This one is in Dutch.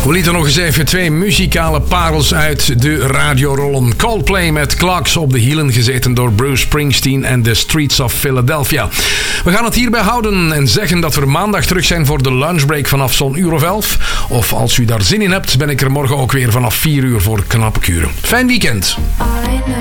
We lieten nog eens even 2 muzikale parels uit de radio rollen. Coldplay met Clocks op de hielen, gezeten door Bruce Springsteen en The Streets of Philadelphia. We gaan het hierbij houden en zeggen dat we maandag terug zijn voor de lunchbreak vanaf zo'n uur of 11. Of als u daar zin in hebt, ben ik er morgen ook weer vanaf 4 uur voor knappe kuren. Fijn weekend.